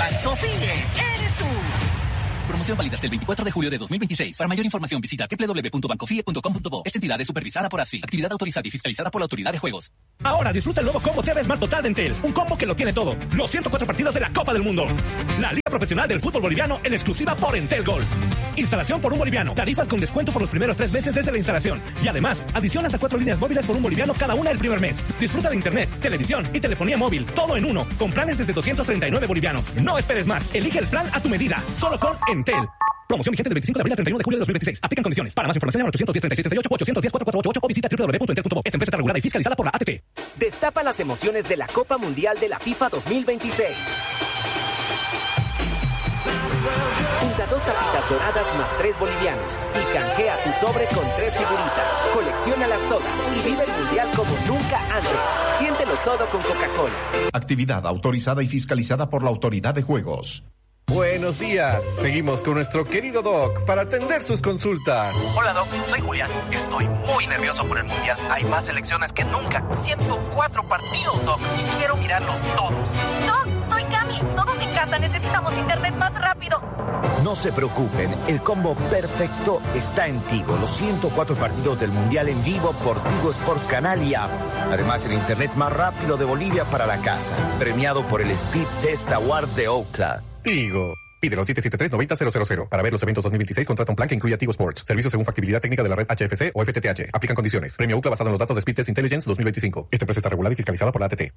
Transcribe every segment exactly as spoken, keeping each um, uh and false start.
Banco Fide, eres tú. Promoción válida hasta el veinticuatro de julio de dos mil veintiséis. Para mayor información visita doble u doble u doble u punto banco fide punto com punto bo. Esta entidad es supervisada por ASFI. Actividad autorizada y fiscalizada por la Autoridad de Juegos. Ahora disfruta el nuevo combo T V Smart Total de Entel. Un combo que lo tiene todo. Los ciento cuatro partidos de la Copa del Mundo. La Liga Profesional del Fútbol Boliviano en exclusiva por Entel Gold. Instalación por un boliviano. Tarifas con descuento por los primeros tres meses desde la instalación. Y además, adiciona hasta cuatro líneas móviles por un boliviano cada una el primer mes. Disfruta de internet, televisión y telefonía móvil. Todo en uno. Con planes desde doscientos treinta y nueve bolivianos. No esperes más. Elige el plan a tu medida. Solo con Entel. Promoción vigente del veinticinco de abril al treinta y uno de julio de dos mil veintiséis. Aplican condiciones. Para más información llama al ochocientos diez, treinta y seis, treinta y ocho, ochocientos diez, cuatrocientos cuarenta y ocho o visita doble u doble u doble u punto entel punto bo. Esta empresa está regulada y fiscalizada por la A T P. Destapa las emociones de la Copa Mundial de la FIFA dos mil veintiséis. Junta dos tapitas doradas más tres bolivianos y canjea tu sobre con tres figuritas. Colecciónalas todas y vive el Mundial como nunca antes. Siéntelo todo con Coca-Cola. Actividad autorizada y fiscalizada por la Autoridad de Juegos. Buenos días. Seguimos con nuestro querido Doc para atender sus consultas. Hola, Doc. Soy Julián. Estoy muy nervioso por el Mundial. Hay más selecciones que nunca. ciento cuatro partidos, Doc. Y quiero mirarlos todos. Doc, soy Cami. Todos en casa necesitamos internet más rápido. No se preocupen. El combo perfecto está en Tigo. Los ciento cuatro partidos del Mundial en vivo por Tigo Sports Canal y App. Además, el internet más rápido de Bolivia para la casa. Premiado por el Speed Test Awards de Ookla. Tigo. Pídelo siete siete tres, nueve cero cero cero. Para ver los eventos dos mil veintiséis, contrata un plan que incluya Tigo Sports. Servicio según factibilidad técnica de la red H F C o F T T H. Aplican condiciones. Premio Ookla basado en los datos de Speed Test Intelligence dos mil veinticinco. Esta empresa está regulada y fiscalizada por la A T T.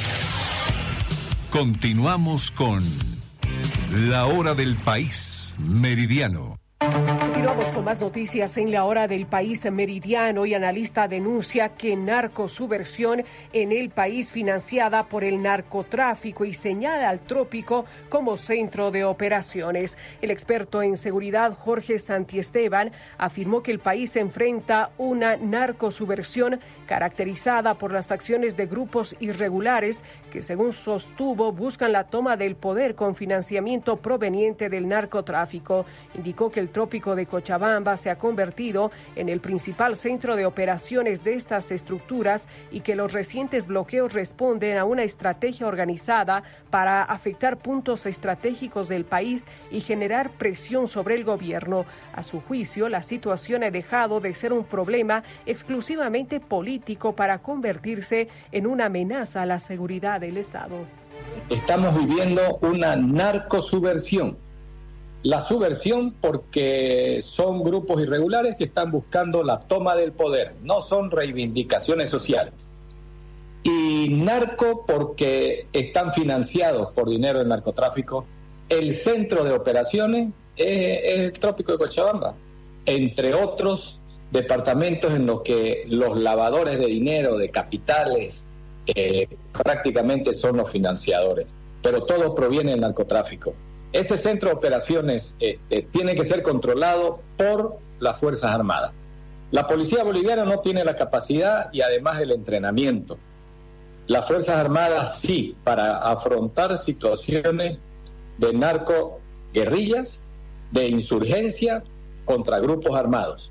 Continuamos con La Hora del País Meridiano. Continuamos con más noticias en La Hora del País Meridiano. Y analista denuncia que narcosubversión en el país financiada por el narcotráfico y señala al trópico como centro de operaciones. El experto en seguridad Jorge Santiesteban afirmó que el país enfrenta una narcosubversión caracterizada por las acciones de grupos irregulares que, según sostuvo, buscan la toma del poder con financiamiento proveniente del narcotráfico. Indicó que el trópico de Cochabamba se ha convertido en el principal centro de operaciones de estas estructuras y que los recientes bloqueos responden a una estrategia organizada para afectar puntos estratégicos del país y generar presión sobre el gobierno. A su juicio, la situación ha dejado de ser un problema exclusivamente político para convertirse en una amenaza a la seguridad del Estado. Estamos viviendo una narcosubversión. La subversión porque son grupos irregulares que están buscando la toma del poder, no son reivindicaciones sociales. Y narco porque están financiados por dinero del narcotráfico. El centro de operaciones es, es el trópico de Cochabamba, entre otros departamentos en los que los lavadores de dinero, de capitales, eh, prácticamente son los financiadores, pero todo proviene del narcotráfico. Ese centro de operaciones eh, eh, tiene que ser controlado por las Fuerzas Armadas. La policía boliviana no tiene la capacidad y además el entrenamiento. Las Fuerzas Armadas sí, para afrontar situaciones de narcoguerrillas, de insurgencia contra grupos armados.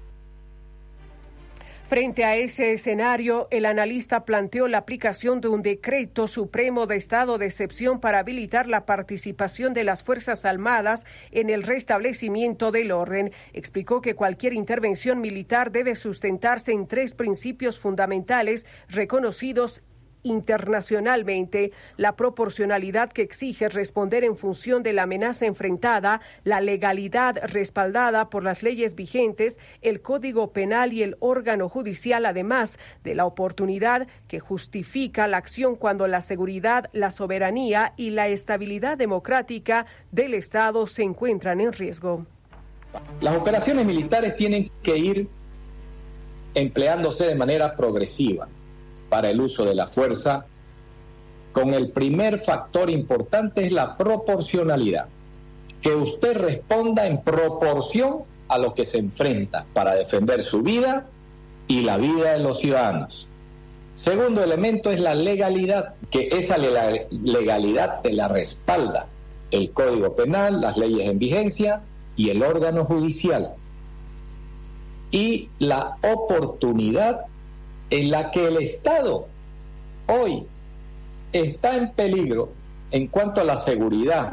Frente a ese escenario, el analista planteó la aplicación de un decreto supremo de estado de excepción para habilitar la participación de las Fuerzas Armadas en el restablecimiento del orden. Explicó que cualquier intervención militar debe sustentarse en tres principios fundamentales reconocidos internacionalmente: la proporcionalidad que exige responder en función de la amenaza enfrentada, la legalidad respaldada por las leyes vigentes, el Código Penal y el órgano judicial, además de la oportunidad que justifica la acción cuando la seguridad, la soberanía y la estabilidad democrática del Estado se encuentran en riesgo. Las operaciones militares tienen que ir empleándose de manera progresiva para el uso de la fuerza, con el primer factor importante es la proporcionalidad, que usted responda en proporción a lo que se enfrenta para defender su vida y la vida de los ciudadanos. Segundo elemento es la legalidad, que esa legalidad te la respalda el Código Penal, las leyes en vigencia y el órgano judicial. Y la oportunidad en la que el Estado hoy está en peligro en cuanto a la seguridad,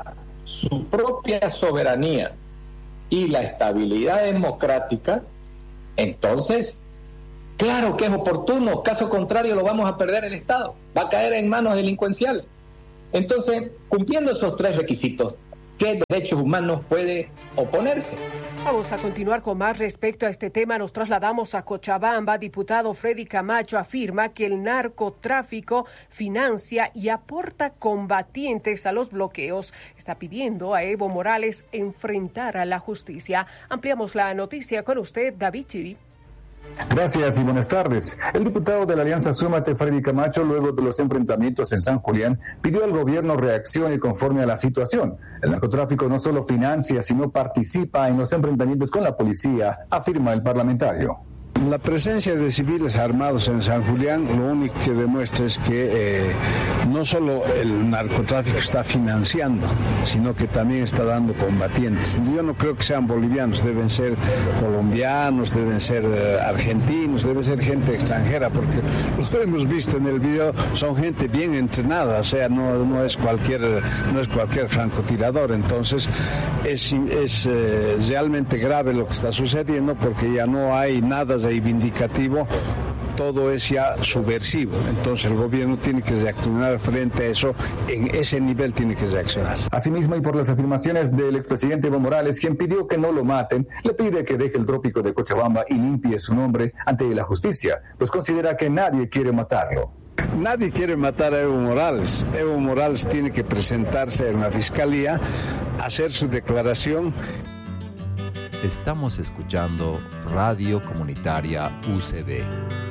su propia soberanía y la estabilidad democrática, entonces, claro que es oportuno, caso contrario lo vamos a perder el Estado, va a caer en manos delincuenciales. Entonces, cumpliendo esos tres requisitos, ¿qué derechos humanos puede oponerse? Vamos a continuar con más respecto a este tema. Nos trasladamos a Cochabamba. Diputado Freddy Camacho afirma que el narcotráfico financia y aporta combatientes a los bloqueos. Está pidiendo a Evo Morales enfrentar a la justicia. Ampliamos la noticia con usted, David Chiri. Gracias y buenas tardes. El diputado de la Alianza Súmate, Freddy Camacho, luego de los enfrentamientos en San Julián, pidió al gobierno reaccione conforme a la situación. El narcotráfico no solo financia, sino participa en los enfrentamientos con la policía, afirma el parlamentario. La presencia de civiles armados en San Julián lo único que demuestra es que eh, no solo el narcotráfico está financiando, sino que también está dando combatientes. Yo no creo que sean bolivianos, deben ser colombianos, deben ser eh, argentinos, debe ser gente extranjera, porque los que hemos visto en el video son gente bien entrenada, o sea, no, no es cualquier no es cualquier francotirador. Entonces es, es eh, realmente grave lo que está sucediendo, porque ya no hay nada de reivindicativo, todo es ya subversivo. Entonces el gobierno tiene que reaccionar frente a eso, en ese nivel tiene que reaccionar. Asimismo, y por las afirmaciones del expresidente Evo Morales, quien pidió que no lo maten, le pide que deje el trópico de Cochabamba y limpie su nombre ante la justicia, pues considera que nadie quiere matarlo. Nadie quiere matar a Evo Morales. Evo Morales tiene que presentarse en la fiscalía, hacer su declaración. Estamos escuchando Radio Comunitaria U C B.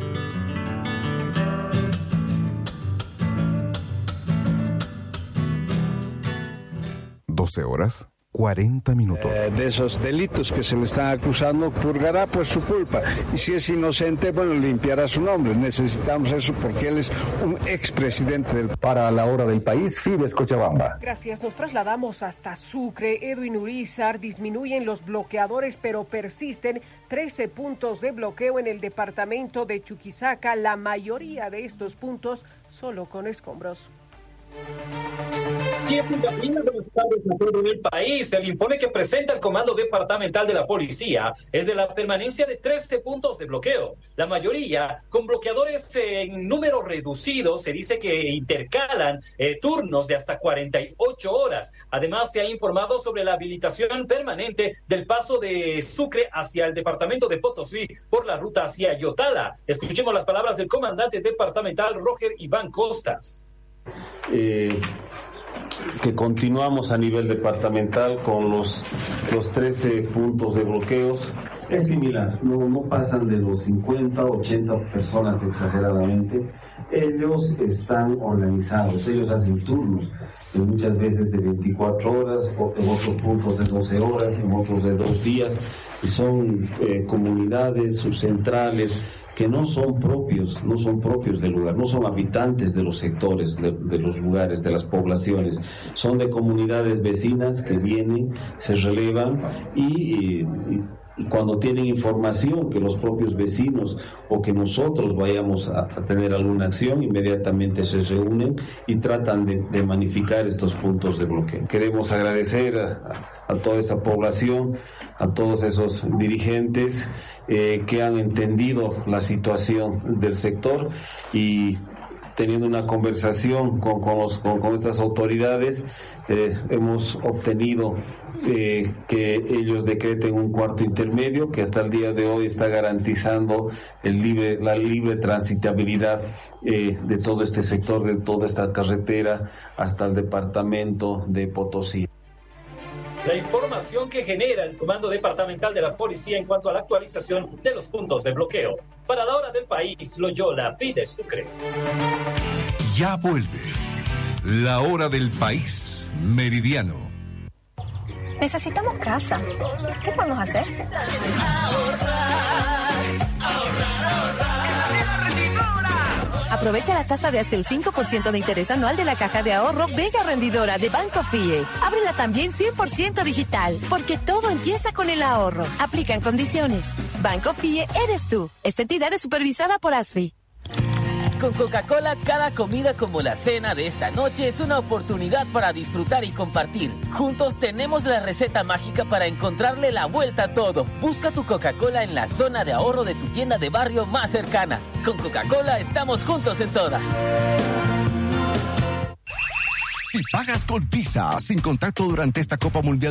doce horas, cuarenta minutos. Eh, de esos delitos que se le están acusando, purgará pues su culpa. Y si es inocente, bueno, limpiará su nombre. Necesitamos eso porque él es un expresidente del... Para la hora del país, Fides Cochabamba. Gracias. Nos trasladamos hasta Sucre. Edwin Urizar. Disminuyen los bloqueadores, pero persisten trece puntos de bloqueo en el departamento de Chuquisaca. La mayoría de estos puntos solo con escombros. Y es en Camino de los Estados en el país. El informe que presenta el Comando Departamental de la Policía es de la permanencia de trece puntos de bloqueo. La mayoría con bloqueadores en número reducido. Se dice que intercalan eh, turnos de hasta cuarenta y ocho horas. Además, se ha informado sobre la habilitación permanente del paso de Sucre hacia el departamento de Potosí por la ruta hacia Yotala. Escuchemos las palabras del comandante departamental Roger Iván Costas. Eh, que continuamos a nivel departamental con los, los trece puntos de bloqueos. Es similar, no, no pasan de los cincuenta, ochenta personas exageradamente. Ellos están organizados, ellos hacen turnos, muchas veces de veinticuatro horas, o en otros puntos de doce horas, en otros de dos días, y son eh, comunidades subcentrales que no son propios, no son propios del lugar, no son habitantes de los sectores, de, de los lugares, de las poblaciones, son de comunidades vecinas que vienen, se relevan y, y, y cuando tienen información que los propios vecinos o que nosotros vayamos a, a tener alguna acción, inmediatamente se reúnen y tratan de, de magnificar estos puntos de bloqueo. Queremos agradecer a, a toda esa población, a todos esos dirigentes eh, que han entendido la situación del sector y teniendo una conversación con, con, los, con, con estas autoridades, eh, hemos obtenido eh, que ellos decreten un cuarto intermedio que hasta el día de hoy está garantizando el libre, la libre transitabilidad eh, de todo este sector, de toda esta carretera hasta el departamento de Potosí. La información que genera el Comando Departamental de la Policía en cuanto a la actualización de los puntos de bloqueo. Para la hora del país, Loyola Fides Sucre. Ya vuelve la hora del país meridiano. Necesitamos casa. ¿Qué podemos hacer? Aprovecha la tasa de hasta el cinco por ciento de interés anual de la caja de ahorro Vega Rendidora de Banco Fie. Ábrela también cien por ciento digital, porque todo empieza con el ahorro. Aplican condiciones. Banco Fie eres tú. Esta entidad es supervisada por ASFI. Con Coca-Cola, cada comida como la cena de esta noche es una oportunidad para disfrutar y compartir. Juntos tenemos la receta mágica para encontrarle la vuelta a todo. Busca tu Coca-Cola en la zona de ahorro de tu tienda de barrio más cercana. Con Coca-Cola estamos juntos en todas. Si pagas con Visa sin contacto durante esta Copa Mundial